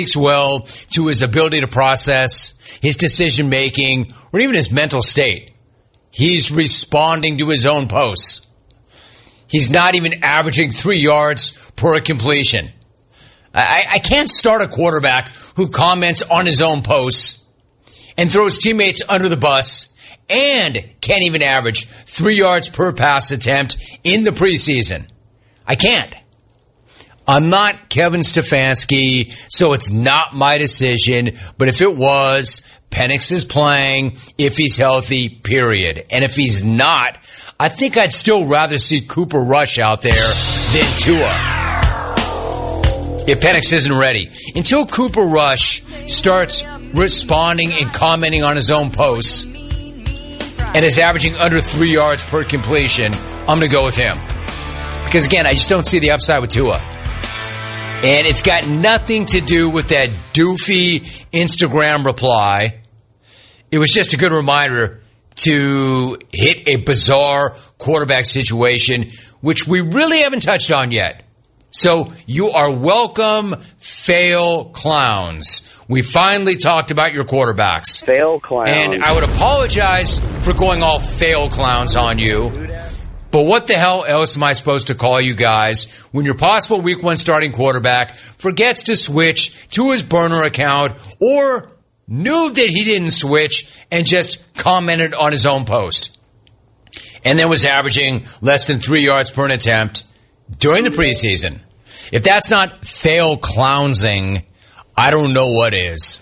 speaks well to his ability to process, his decision-making, or even his mental state. He's responding to his own posts. He's not even averaging 3 yards per completion. I can't start a quarterback who comments on his own posts and throws teammates under the bus and can't even average 3 yards per pass attempt in the preseason. I can't. I'm not Kevin Stefanski, so it's not my decision. But if it was, Penix is playing if he's healthy, period. And if he's not, I think I'd still rather see Cooper Rush out there than Tua. If Penix isn't ready. Until Cooper Rush starts responding and commenting on his own posts and is averaging under 3 yards per completion, I'm going to go with him. Because, again, I just don't see the upside with Tua. And it's got nothing to do with that doofy Instagram reply. It was just a good reminder to hit a bizarre quarterback situation, which we really haven't touched on yet. So you are welcome, fail clowns. We finally talked about your quarterbacks. Fail clowns. And I would apologize for going all fail clowns on you. But what the hell else am I supposed to call you guys when your possible week 1 starting quarterback forgets to switch to his burner account or knew that he didn't switch and just commented on his own post and then was averaging less than 3 yards per attempt during the preseason? If that's not fail clownsing, I don't know what is.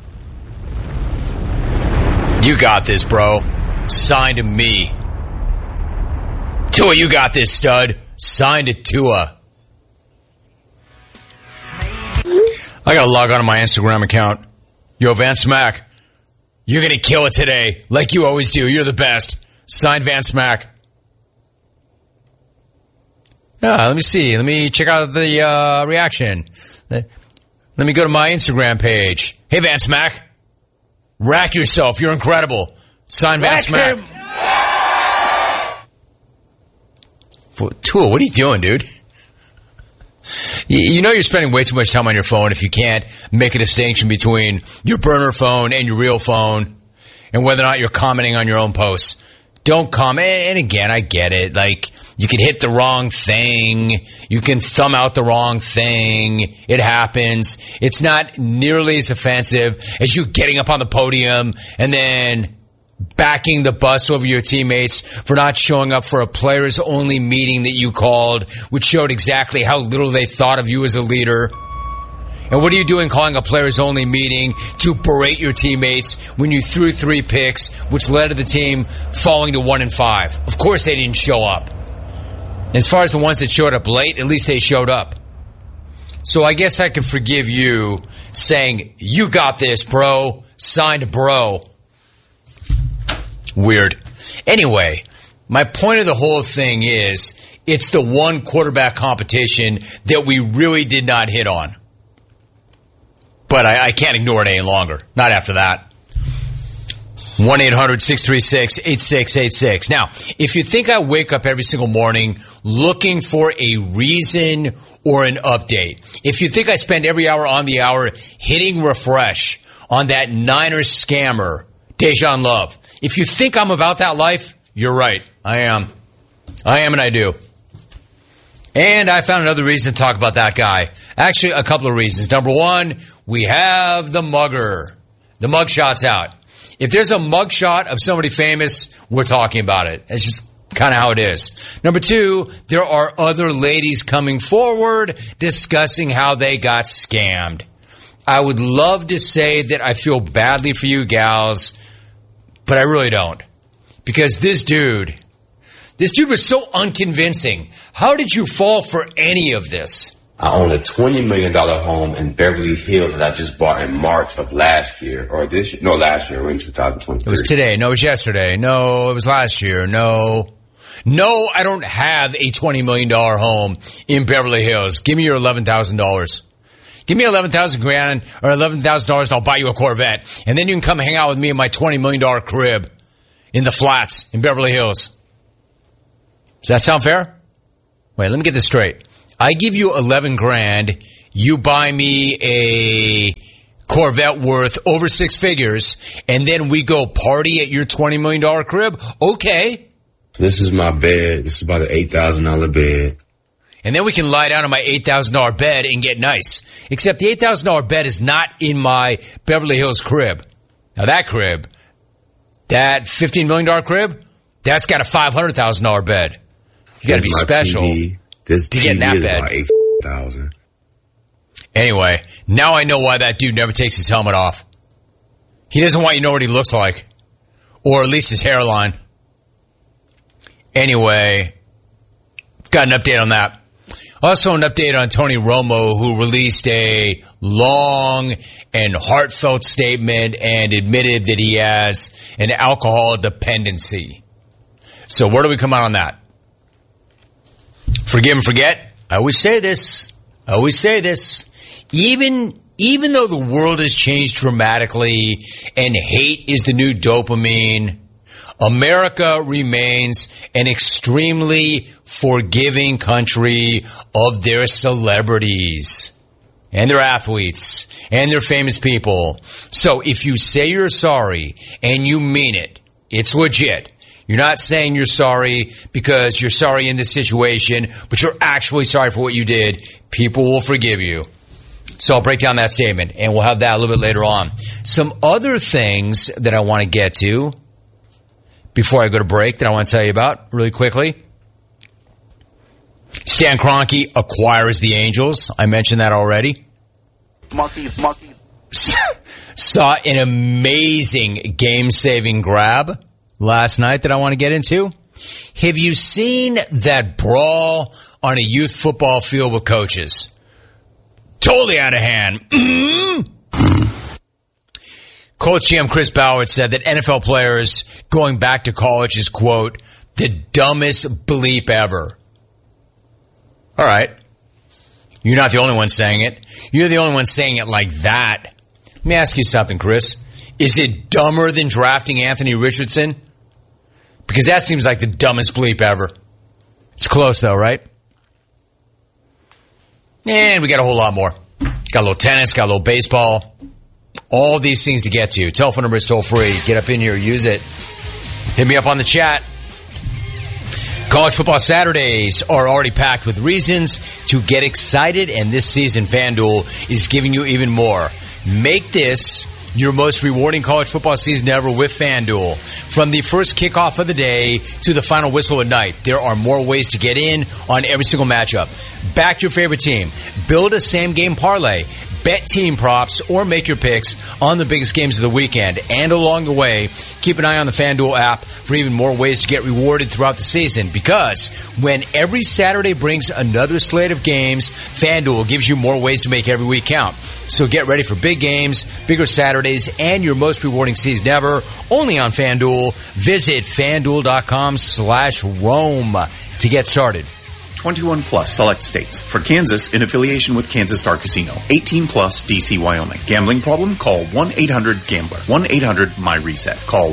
You got this, bro. Signed to me. Tua, you got this, stud. Signed to Tua. I gotta log on to my Instagram account. Yo, Van Smack, you're gonna kill it today, like you always do. You're the best. Signed, Van Smack. Yeah, let me see. Let me check out the reaction. Let me go to my Instagram page. Hey, Van Smack. Rack yourself. You're incredible. Signed, Van Smack. Tua, what are you doing, dude? You know you're spending way too much time on your phone if you can't make a distinction between your burner phone and your real phone and whether or not you're commenting on your own posts. Don't comment. And again, I get it. Like, you can hit the wrong thing. You can thumb out the wrong thing. It happens. It's not nearly as offensive as you getting up on the podium and then backing the bus over your teammates for not showing up for a players-only meeting that you called, which showed exactly how little they thought of you as a leader. And what are you doing calling a players-only meeting to berate your teammates when you threw 3 picks, which led to the team falling to 1-5? Of course they didn't show up. As far as the ones that showed up late, at least they showed up. So I guess I can forgive you saying, you got this, bro. Signed, bro. Weird. Anyway, my point of the whole thing is it's the one quarterback competition that we really did not hit on. But I can't ignore it any longer. Not after that. 1-800-636-8686. Now, if you think I wake up every single morning looking for a reason or an update, if you think I spend every hour on the hour hitting refresh on that Niners scammer, Dejan Love, if you think I'm about that life, you're right. I am. And I do. And I found another reason to talk about that guy. Actually, a couple of reasons. Number one, we have the mugger. The mugshot's out. If there's a mugshot of somebody famous, we're talking about it. It's just kind of how it is. Number two, there are other ladies coming forward discussing how they got scammed. I would love to say that I feel badly for you gals, but I really don't. Because this dude was so unconvincing. How did you fall for any of this? I own a $20 million home in Beverly Hills that I just bought in March of last year. Or this year. No, last year. We're in 2023. It was today. No, it was yesterday. No, it was last year. No, I don't have a $20 million home in Beverly Hills. Give me your $11,000. Give me $11,000 or $11,000 and I'll buy you a Corvette. And then you can come hang out with me in my $20 million crib in the flats in Beverly Hills. Does that sound fair? Wait, let me get this straight. I give you 11 grand. You buy me a Corvette worth over 6 figures, and then we go party at your $20 million crib? Okay. This is my bed. This is about an $8,000 bed. And then we can lie down on my $8,000 bed and get nice. Except the $8,000 bed is not in my Beverly Hills crib. Now that crib, that $15 million crib, that's got a $500,000 bed. You got to be special to get in that bed. About $8,000. Anyway, now I know why that dude never takes his helmet off. He doesn't want you to know what he looks like. Or at least his hairline. Anyway, got an update on that. Also an update on Tony Romo, who released a long and heartfelt statement and admitted that he has an alcohol dependency. So where do we come out on that? Forgive and forget. I always say this. Even though the world has changed dramatically and hate is the new dopamine, America remains an extremely forgiving country of their celebrities and their athletes and their famous people. So if you say you're sorry and you mean it, it's legit. You're not saying you're sorry because you're sorry in this situation, but you're actually sorry for what you did. People will forgive you. So I'll break down that statement, and we'll have that a little bit later on. Some other things that I want to get to before I go to break that I want to tell you about really quickly. Stan Kroenke acquires the Angels. I mentioned that already. Monkey. Saw an amazing game-saving grab last night that I want to get into. Have you seen that brawl on a youth football field with coaches? Totally out of hand. Coach GM Chris Ballard said that NFL players going back to college is, quote, the dumbest bleep ever. All right. You're not the only one saying it. You're the only one saying it like that. Let me ask you something, Chris. Is it dumber than drafting Anthony Richardson? Because that seems like the dumbest bleep ever. It's close, though, right? And we got a whole lot more. Got a little tennis, got a little baseball. All these things to get to. Telephone number is toll free. Get up in here, use it. Hit me up on the chat. College football Saturdays are already packed with reasons to get excited, and this season FanDuel is giving you even more. Make this your most rewarding college football season ever with FanDuel. From the first kickoff of the day to the final whistle at night, there are more ways to get in on every single matchup. Back your favorite team. Build a same-game parlay. Bet team props or make your picks on the biggest games of the weekend. And along the way, keep an eye on the FanDuel app for even more ways to get rewarded throughout the season. Because when every Saturday brings another slate of games, FanDuel gives you more ways to make every week count. So get ready for big games, bigger Saturdays, and your most rewarding season ever. Only on FanDuel. Visit FanDuel.com/Rome to get started. 21 plus select states. For Kansas, in affiliation with Kansas Star Casino. 18 plus DC, Wyoming. Gambling problem? Call 1-800-GAMBLER. 1-800-MY-RESET. Call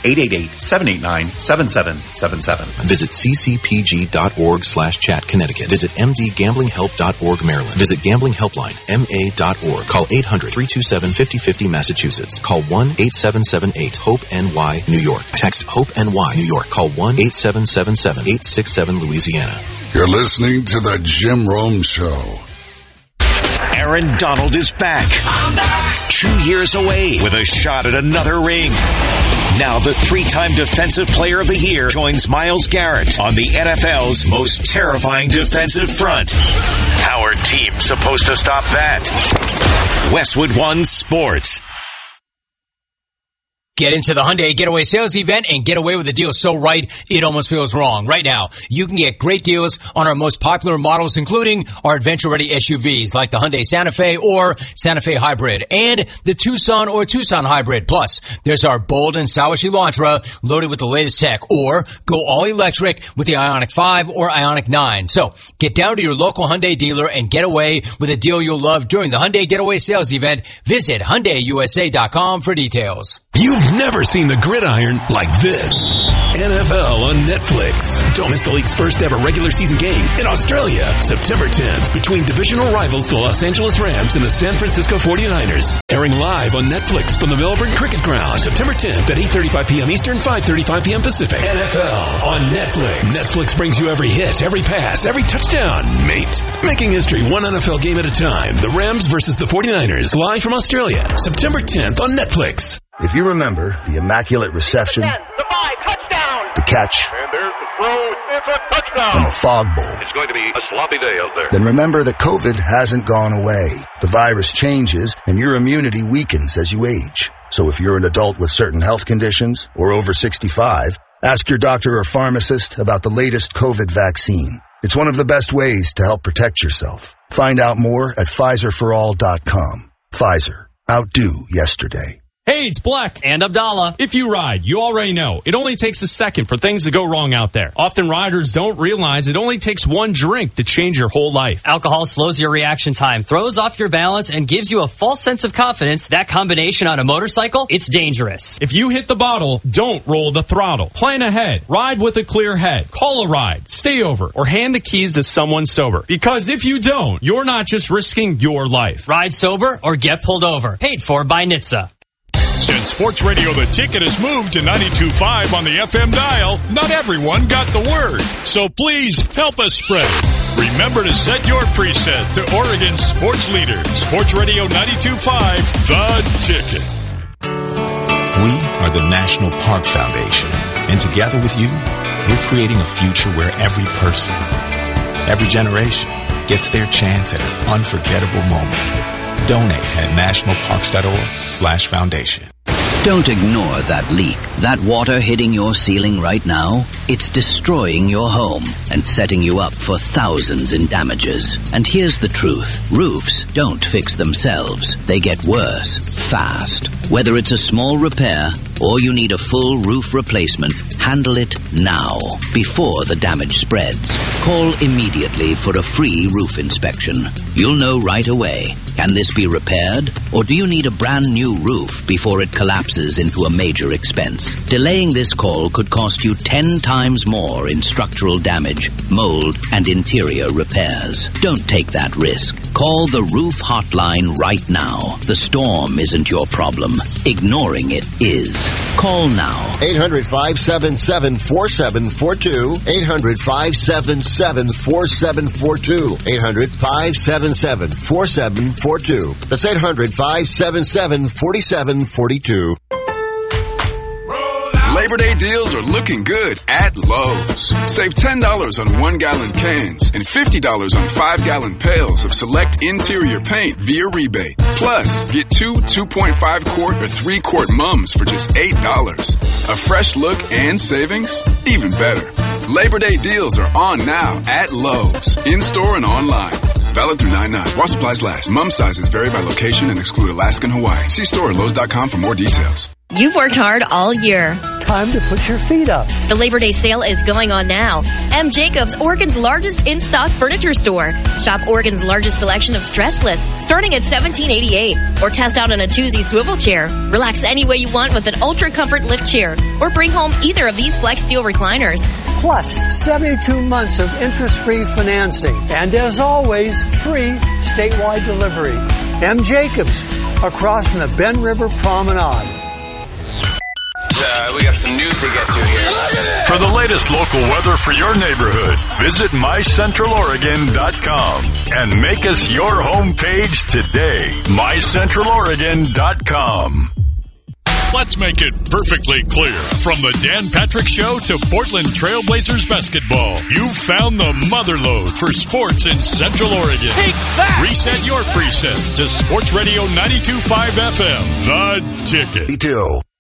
1-888-789-7777. Visit ccpg.org/chat Connecticut. Visit mdgamblinghelp.org Maryland. Visit Gambling Helpline ma.org. Call 800-327-5050 Massachusetts. Call 1-8778-HOPE-NY New York. Text HOPE-NY New York. Call 1-8777-867 Louisiana. You're listening to the Jim Rome Show. Aaron Donald is back. 2 years away with a shot at another ring. Now the 3-time Defensive Player of the Year joins Myles Garrett on the NFL's most terrifying defensive front. How are teams supposed to stop that? Westwood One Sports. Get into the Hyundai Getaway Sales Event and get away with a deal so right, it almost feels wrong. Right now, you can get great deals on our most popular models, including our adventure-ready SUVs like the Hyundai Santa Fe or Santa Fe Hybrid and the Tucson or Tucson Hybrid. Plus, there's our bold and stylish Elantra loaded with the latest tech, or go all-electric with the Ioniq 5 or Ioniq 9. So, get down to your local Hyundai dealer and get away with a deal you'll love during the Hyundai Getaway Sales Event. Visit HyundaiUSA.com for details. You've has never seen the gridiron like this. NFL on Netflix. Don't miss the league's first ever regular season game in Australia, September 10th, between divisional rivals the Los Angeles Rams and the San Francisco 49ers. Airing live on Netflix from the Melbourne Cricket Ground, September 10th at 8:35 p.m. Eastern, 5:35 p.m. Pacific. NFL on Netflix. Netflix brings you every hit, every pass, every touchdown, mate. Making history one NFL game at a time. The Rams versus the 49ers, live from Australia, September 10th on Netflix. If you remember the immaculate reception, 10, the 5, touchdown, the catch, and there's the throw, it's a touchdown, and the fog bowl, it's going to be a sloppy day out there. Then remember that COVID hasn't gone away. The virus changes, and your immunity weakens as you age. So if you're an adult with certain health conditions or over 65, ask your doctor or pharmacist about the latest COVID vaccine. It's one of the best ways to help protect yourself. Find out more at PfizerForAll.com. Pfizer. Outdo yesterday. Hey, it's Black and Abdallah. If you ride, you already know it only takes a second for things to go wrong out there. Often riders don't realize it only takes one drink to change your whole life. Alcohol slows your reaction time, throws off your balance, and gives you a false sense of confidence. That combination on a motorcycle, it's dangerous. If you hit the bottle, don't roll the throttle. Plan ahead. Ride with a clear head. Call a ride. Stay over. Or hand the keys to someone sober. Because if you don't, you're not just risking your life. Ride sober or get pulled over. Paid for by NHTSA. Since Sports Radio The Ticket has moved to 92.5 on the FM dial, not everyone got the word. So please help us spread it. Remember to set your preset to Oregon's sports leader, Sports Radio 92.5, The Ticket. We are the National Park Foundation, and together with you, we're creating a future where every person, every generation gets their chance at an unforgettable moment. Donate at nationalparks.org/foundation. Don't ignore that leak. That water hitting your ceiling right now, it's destroying your home and setting you up for thousands in damages. And here's the truth. Roofs don't fix themselves. They get worse, fast. Whether it's a small repair or you need a full roof replacement, handle it now, before the damage spreads. Call immediately for a free roof inspection. You'll know right away. Can this be repaired? Or do you need a brand new roof before it collapses into a major expense? Delaying this call could cost you 10 times more in structural damage, mold, and interior repairs. Don't take that risk. Call the Roof Hotline right now. The storm isn't your problem. Ignoring it is. Call now. 800-577-4742. 800-577-4742. 800-577-4742. That's 800-577-4742. Labor Day deals are looking good at Lowe's. Save $10 on 1-gallon cans and $50 on 5-gallon pails of select interior paint via rebate. Plus, get 2 2.5-quart or 3-quart mums for just $8. A fresh look and savings? Even better. Labor Day deals are on now at Lowe's. In-store and online. Valid through 9/9. While supplies last. Mum sizes vary by location and exclude Alaska and Hawaii. See store at Lowe's.com for more details. You've worked hard all year. Time to put your feet up. The Labor Day sale is going on now. M. Jacobs, Oregon's largest in-stock furniture store. Shop Oregon's largest selection of stressless, starting at $17.88. Or test out an Atuzzi swivel chair. Relax any way you want with an Ultra Comfort lift chair. Or bring home either of these Flex Steel recliners. Plus, 72 months of interest-free financing. And as always, free statewide delivery. M. Jacobs, across from the Ben River Promenade. We got some news to get to here. For the latest local weather for your neighborhood, visit mycentraloregon.com and make us your homepage today. mycentraloregon.com. Let's make it perfectly clear. From the Dan Patrick Show to Portland Trailblazers basketball, you've found the motherlode for sports in Central Oregon. Take that! Reset your preset to Sports Radio 92.5 FM. The Ticket.